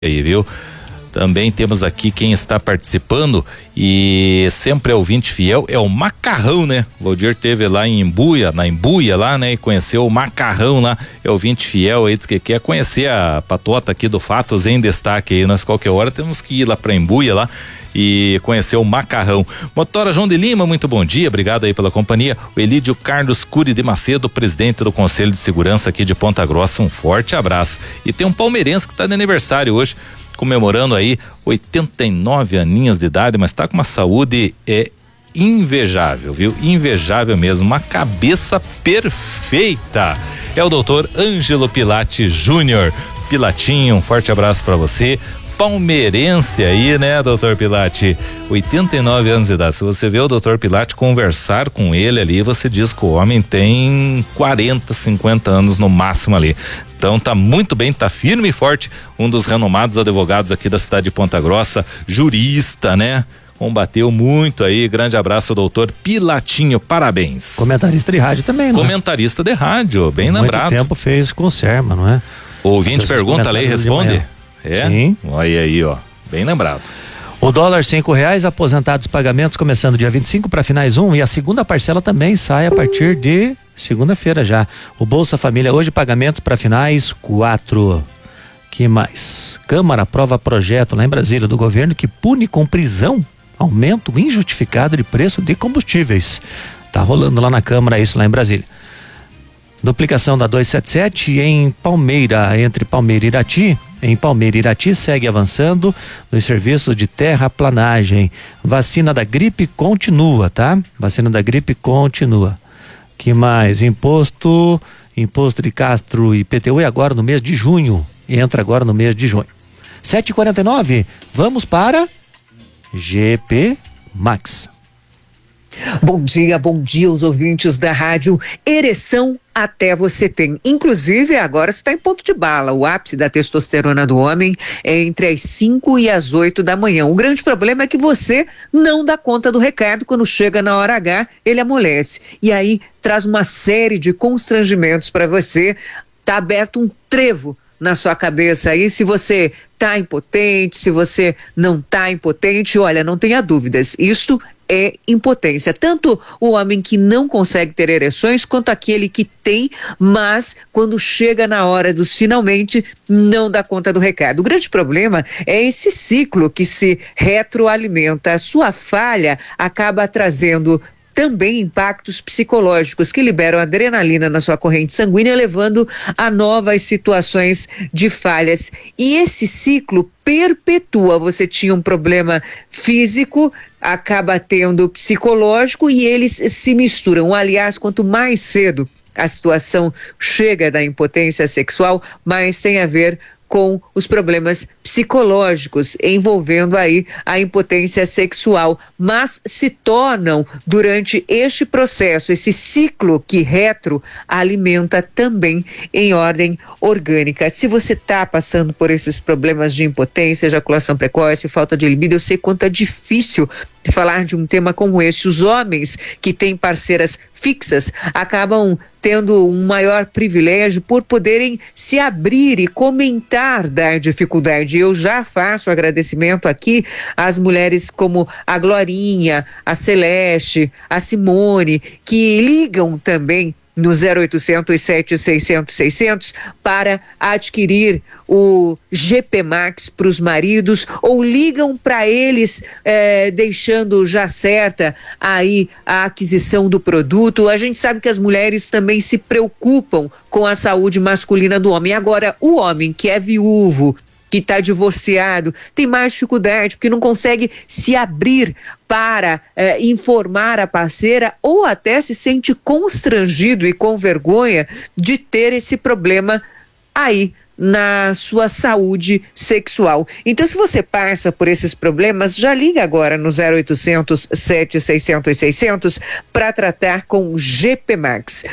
aí, viu? Também temos aqui quem está participando e sempre é ouvinte fiel, é o Macarrão, né? O Valdir teve lá em Embuia, na Embuia lá, né? E conheceu o Macarrão lá, é ouvinte fiel aí, diz que quer conhecer a patota aqui do Fatos em Destaque aí, nós qualquer hora temos que ir lá pra Embuia lá e conhecer o Macarrão. Motora João de Lima, muito bom dia, obrigado aí pela companhia. O Elídio Carlos Cury de Macedo, presidente do Conselho de Segurança aqui de Ponta Grossa, um forte abraço. E tem um palmeirense que tá de aniversário hoje, comemorando aí 89 aninhos de idade, mas tá com uma saúde invejável, viu? Invejável mesmo, uma cabeça perfeita. É o doutor Ângelo Pilati Júnior. Pilatinho, um forte abraço para você. Palmeirense aí, né, doutor Pilati? 89 anos de idade. Se você vê o doutor Pilati conversar com ele ali, você diz que o homem tem 40, 50 anos no máximo ali. Então tá muito bem, tá firme e forte, um dos renomados advogados aqui da cidade de Ponta Grossa, jurista, né? Combateu muito aí, grande abraço ao doutor Pilatinho, parabéns. Comentarista de rádio também, né? Comentarista de rádio, bem lembrado. Muito tempo fez conserva, não é? O ouvinte pergunta, a lei responde? É? Sim. Olha aí, ó, bem lembrado. O dólar R$5, aposentados pagamentos começando dia 25 para finais 1 e a segunda parcela também sai a partir de segunda-feira já. O Bolsa Família hoje pagamentos para finais 4. Que mais? Câmara aprova projeto lá em Brasília do governo que pune com prisão aumento injustificado de preço de combustíveis. Tá rolando lá na Câmara isso lá em Brasília. Duplicação da 277 em Palmeira, entre Palmeira e Irati. Em Palmeira e Irati segue avançando nos serviços de terraplanagem. Vacina da gripe continua, tá? Vacina da gripe continua. Que mais? Imposto de Castro e IPTU é agora no mês de junho. Entra agora no mês de junho. 7h49, vamos para GP Max. Bom dia os ouvintes da rádio. Ereção até você tem. Inclusive, agora está em ponto de bala. O ápice da testosterona do homem é entre as 5 e as 8 da manhã. O grande problema é que você não dá conta do recado. Quando chega na hora H, ele amolece. E aí traz uma série de constrangimentos para você. Tá aberto um trevo na sua cabeça aí, se você tá impotente, se você não tá impotente, olha, não tenha dúvidas, isto é impotência, tanto o homem que não consegue ter ereções, quanto aquele que tem, mas quando chega na hora dos finalmente, não dá conta do recado. O grande problema é esse ciclo que se retroalimenta, a sua falha acaba trazendo também impactos psicológicos que liberam adrenalina na sua corrente sanguínea, levando a novas situações de falhas. E esse ciclo perpetua. Você tinha um problema físico, acaba tendo psicológico e eles se misturam. Aliás, quanto mais cedo a situação chega da impotência sexual, mais tem a ver com os problemas psicológicos envolvendo aí a impotência sexual, mas se tornam durante este processo, esse ciclo que retroalimenta também em ordem orgânica. Se você está passando por esses problemas de impotência, ejaculação precoce, falta de libido, eu sei quanto é difícil falar de um tema como este. Os homens que têm parceiras fixas acabam tendo um maior privilégio por poderem se abrir e comentar da dificuldade. Eu já faço agradecimento aqui às mulheres como a Glorinha, a Celeste, a Simone, que ligam também no 0800 700 600 para adquirir o GP Max para os maridos, ou ligam para eles deixando já certa aí a aquisição do produto. A gente sabe que as mulheres também se preocupam com a saúde masculina do homem. Agora, o homem que é viúvo, que está divorciado, tem mais dificuldade, porque não consegue se abrir para informar a parceira, ou até se sente constrangido e com vergonha de ter esse problema aí na sua saúde sexual. Então, se você passa por esses problemas, já liga agora no 0800 700 600 para tratar com o GP Max.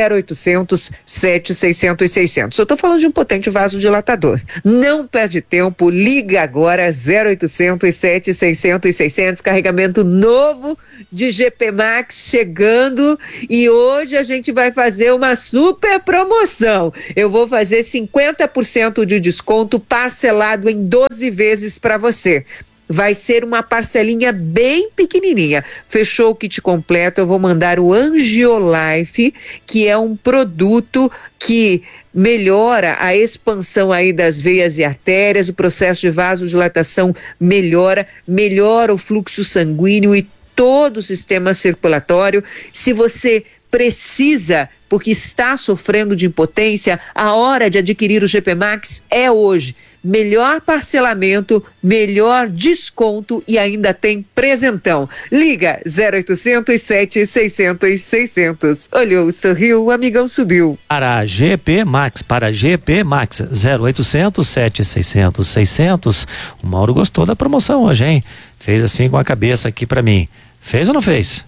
0800 700 600. Eu estou falando de um potente vasodilatador. Não perde tempo, liga agora 0800 700 600. Carregamento novo de GP Max chegando, e hoje a gente vai fazer uma super promoção. Eu vou fazer 50% 50% de desconto parcelado em 12 vezes para você. Vai ser uma parcelinha bem pequenininha. Fechou o kit completo, eu vou mandar o Angiolife, que é um produto que melhora a expansão aí das veias e artérias, o processo de vasodilatação melhora o fluxo sanguíneo e todo o sistema circulatório. Se você precisa, porque está sofrendo de impotência, a hora de adquirir o GP Max é hoje. Melhor parcelamento, melhor desconto e ainda tem presentão. Liga 0800 700 600. Olhou, sorriu, o amigão subiu. Para GP Max, 0800 700 600. O Mauro gostou da promoção hoje, hein? Fez assim com a cabeça aqui pra mim. Fez ou não fez?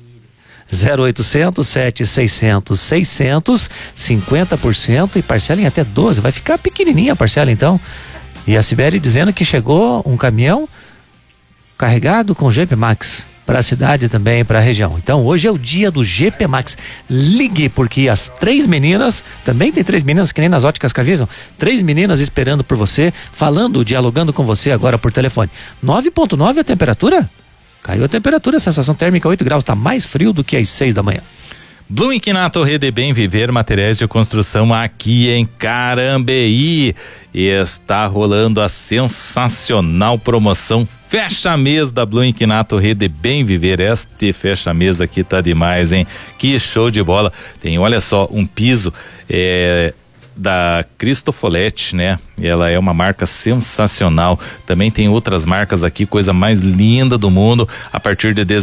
0800 700 600, 50% e parcela em até 12. Vai ficar pequenininha a parcela então. E a Sibeli dizendo que chegou um caminhão carregado com GP Max para a cidade também, para a região. Então hoje é o dia do GP Max. Ligue, porque as 3 meninas, também tem 3 meninas que nem nas óticas que avisam, 3 meninas esperando por você, falando, dialogando com você agora por telefone. 9,9 a temperatura? Caiu a temperatura, sensação térmica 8 graus, tá mais frio do que às 6 da manhã. Blum Quinato Rede Bem Viver, materiais de construção aqui em Carambeí. E está rolando a sensacional promoção Fecha Mês da Blum Quinato Rede Bem Viver. Este fecha mês aqui tá demais, hein? Que show de bola. Tem, olha só, um piso da Cristofoletti, né? Ela é uma marca sensacional. Também tem outras marcas aqui, coisa mais linda do mundo, a partir de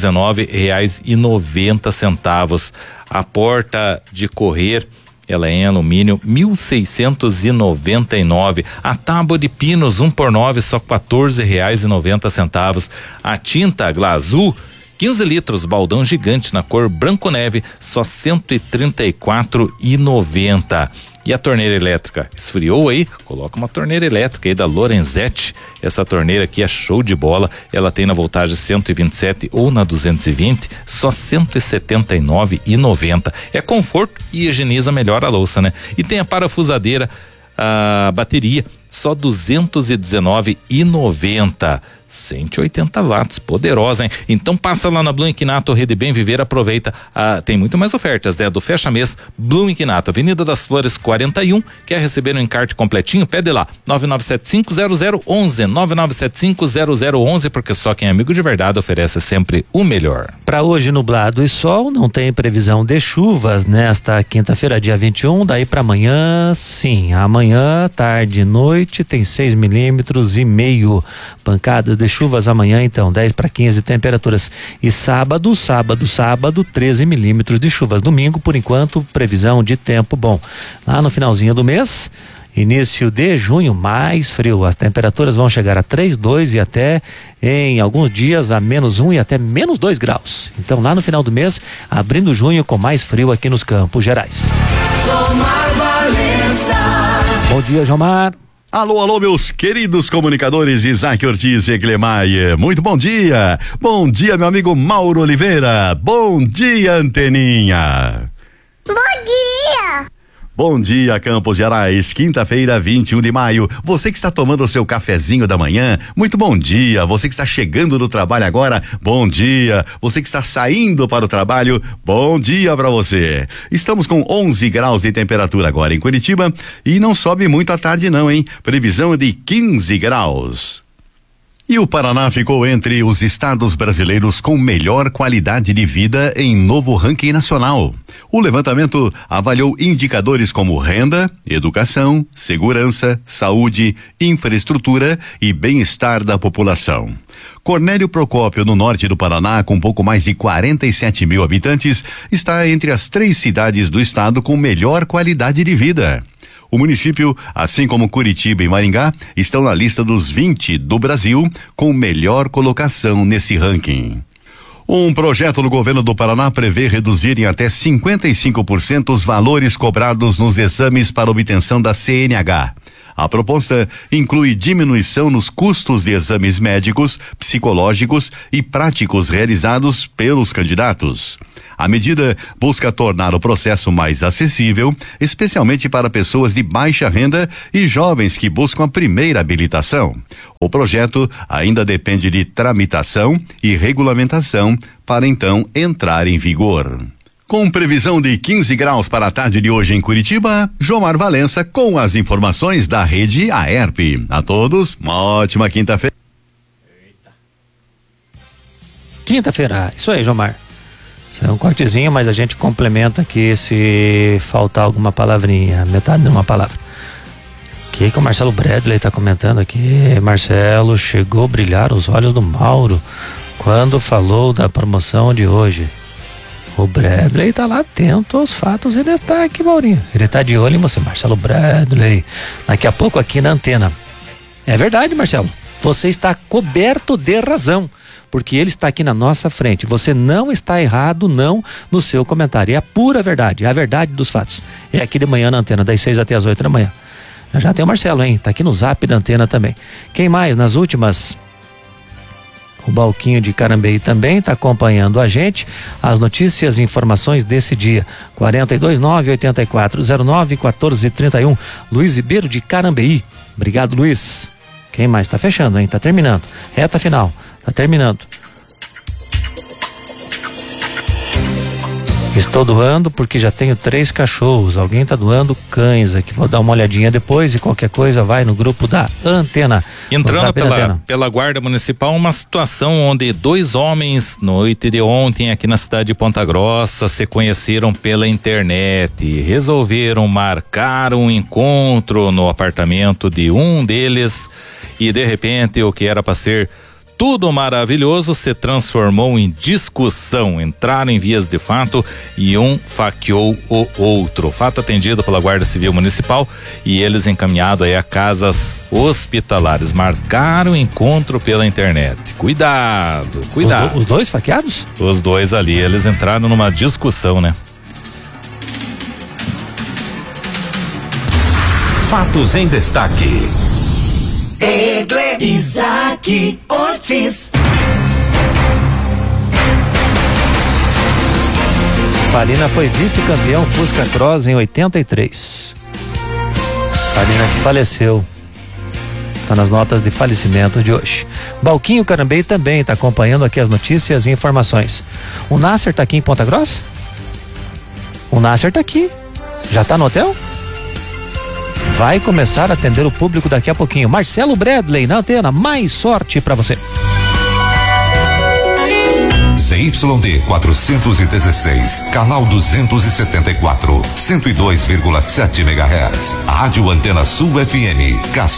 R$19,90. A porta de correr, ela é em alumínio, 1.699. A tábua de pinos 1x9, só R$14,90. A tinta Glazul 15 litros, baldão gigante na cor branco neve, só R$134,90. E a torneira elétrica, esfriou aí? Coloca uma torneira elétrica aí da Lorenzetti. Essa torneira aqui é show de bola. Ela tem na voltagem 127 ou na 220, só R$179,90. É conforto e higieniza melhor a louça, né? E tem a parafusadeira, a bateria, só R$219,90. 180 watts, poderosa, hein? Então passa lá na Blum Quinato Rede Bem Viver, aproveita, tem muito mais ofertas, né? Do fecha mês, Blum Quinato, Avenida das Flores 41, quer receber um encarte completinho? Pede lá, 99750011, 99750011, porque só quem é amigo de verdade oferece sempre o melhor. Para hoje, nublado e sol, não tem previsão de chuvas nesta quinta-feira, dia 21, daí para amanhã, sim, amanhã, tarde e noite, tem 6,5 milímetros, pancadas de chuvas amanhã, então 10 para 15 temperaturas. E sábado 13 milímetros de chuvas. Domingo, por enquanto, previsão de tempo bom. Lá no finalzinho do mês, início de junho, mais frio. As temperaturas vão chegar a 3, 2 e até em alguns dias a -1 e até -2 graus. Então lá no final do mês, abrindo junho com mais frio aqui nos Campos Gerais. Jomar Valença. Bom dia, Jomar. Alô, meus queridos comunicadores Isaac Ortiz e Clemaia, muito bom dia. Bom dia, meu amigo Mauro Oliveira. Bom dia, Anteninha. Bom dia. Bom dia, Campos Gerais, quinta-feira, 21 de maio. Você que está tomando o seu cafezinho da manhã, muito bom dia. Você que está chegando do trabalho agora, bom dia. Você que está saindo para o trabalho, bom dia para você. Estamos com 11 graus de temperatura agora em Curitiba e não sobe muito à tarde não, hein? Previsão de 15 graus. E o Paraná ficou entre os estados brasileiros com melhor qualidade de vida em novo ranking nacional. O levantamento avaliou indicadores como renda, educação, segurança, saúde, infraestrutura e bem-estar da população. Cornélio Procópio, no norte do Paraná, com pouco mais de 47 mil habitantes, está entre as 3 cidades do estado com melhor qualidade de vida. O município, assim como Curitiba e Maringá, estão na lista dos 20 do Brasil com melhor colocação nesse ranking. Um projeto do governo do Paraná prevê reduzir em até 55% os valores cobrados nos exames para obtenção da CNH. A proposta inclui diminuição nos custos de exames médicos, psicológicos e práticos realizados pelos candidatos. A medida busca tornar o processo mais acessível, especialmente para pessoas de baixa renda e jovens que buscam a primeira habilitação. O projeto ainda depende de tramitação e regulamentação para então entrar em vigor. Com previsão de 15 graus para a tarde de hoje em Curitiba, Jomar Valença com as informações da rede AERP. A todos, uma ótima quinta-feira. Quinta-feira, isso aí, Jomar. Isso é um cortezinho, mas a gente complementa aqui se faltar alguma palavrinha, metade de uma palavra. Que o Marcelo Bradley tá comentando aqui. Marcelo, chegou a brilhar os olhos do Mauro quando falou da promoção de hoje. O Bradley tá lá atento aos fatos e está aqui, Maurinho. Ele tá de olho em você, Marcelo Bradley. Daqui a pouco aqui na antena. É verdade, Marcelo. Você está coberto de razão, porque ele está aqui na nossa frente. Você não está errado, não, no seu comentário. É a pura verdade, é a verdade dos fatos. É aqui de manhã na antena, das 6 até as 8 da manhã. Já tem o Marcelo, hein? Tá aqui no zap da antena também. Quem mais? Nas últimas, o Balquinho de Carambeí também está acompanhando a gente. As notícias e informações desse dia. 429-8409-1431. Luiz Ribeiro de Carambeí. Obrigado, Luiz. Quem mais? Tá fechando, hein? Tá terminando. Reta final. Tá terminando. Estou doando porque já tenho 3 cachorros. Alguém tá doando cães aqui. Vou dar uma olhadinha depois e qualquer coisa vai no grupo da antena. Entrando pela Guarda Municipal, uma situação onde 2 homens, noite de ontem aqui na cidade de Ponta Grossa, se conheceram pela internet. Resolveram marcar um encontro no apartamento de um deles e de repente o que era para ser tudo maravilhoso se transformou em discussão. Entraram em vias de fato e um faqueou o outro. Fato atendido pela Guarda Civil Municipal e eles encaminhados aí a casas hospitalares. Marcaram encontro pela internet. Cuidado, cuidado. Os 2 faqueados? Os 2 ali, eles entraram numa discussão, né? Fatos em destaque. Isaac Ortiz. Farina foi vice-campeão Fusca Cross em 83. Farina que faleceu. Tá nas notas de falecimento de hoje. Balquinho Carambeí também tá acompanhando aqui as notícias e informações. O Nasser tá aqui em Ponta Grossa? O Nasser tá aqui. Já tá no hotel? Vai começar a atender o público daqui a pouquinho. Marcelo Bradley na antena, mais sorte pra você. ZYD 416, canal 274, 102,7 MHz. Rádio Antena Sul FM,